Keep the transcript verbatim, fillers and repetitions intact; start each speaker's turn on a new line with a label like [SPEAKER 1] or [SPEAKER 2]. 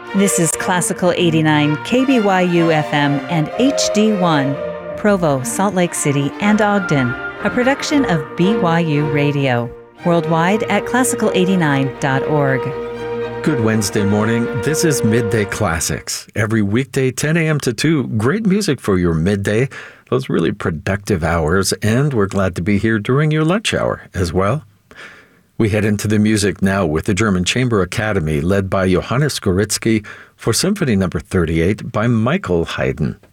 [SPEAKER 1] This is Classical eighty-nine, K B Y U F M and H D one, Provo, Salt Lake City, and Ogden, a production of B Y U Radio, worldwide at classical eighty-nine dot org.
[SPEAKER 2] Good Wednesday morning. This is Midday Classics. Every weekday, ten a.m. to two, great music for your midday, those really productive hours, and we're glad to be here during your lunch hour as well. We head into the music now with the German Chamber Academy, led by Johannes Skoritzky, for Symphony Number thirty-eight by Michael Haydn.